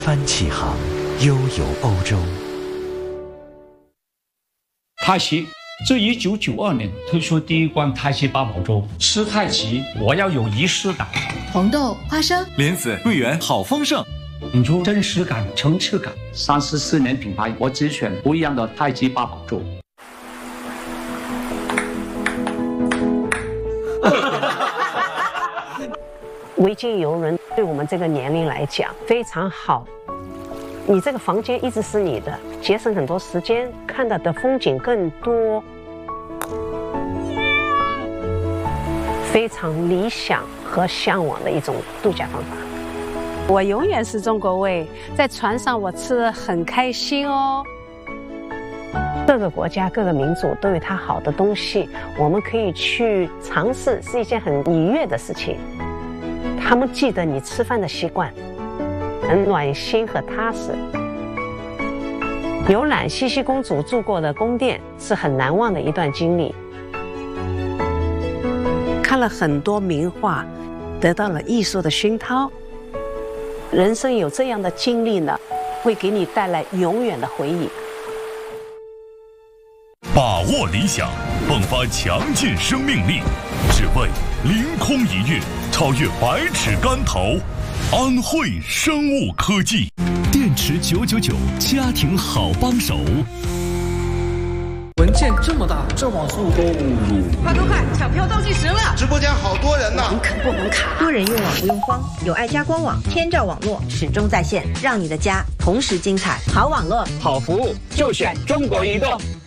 帆起航，悠游欧洲。 泰西自1992年推出第一罐泰西八宝粥，吃太极我要有仪式感。 红豆、花生、 莲子、桂圆，好丰盛， 引出真实感、层次感。34年品牌，我只选不一样的太极八宝粥。 维京游轮对我们这个年龄来讲非常好，你这个房间一直是你的，节省很多时间，看到的风景更多，非常理想和向往的一种度假方法。 我永远是中国胃，在船上我吃得很开心哦。 各个国家、各个民族都有它好的东西，我们可以去尝试，是一件很愉悦的事情。他们记得你吃饭的习惯，很暖心和踏实。游览茜茜公主住过的宫殿是很难忘的一段经历。看了很多名画，得到了艺术的熏陶。人生有这样的经历呢，会给你带来永远的回忆。 把握理想，迸发强劲生命力，只为凌空一跃，超越百尺竿头。安慧生物科技，电池999，家庭好帮手。 文件这么大，这网速都快，抢票倒计时了！ 直播间好多人呢， 网可不能卡。 多人用网不用慌，有爱家官网，天照网络始终在线，让你的家同时精彩。好网络， 好服务，就选中国移动。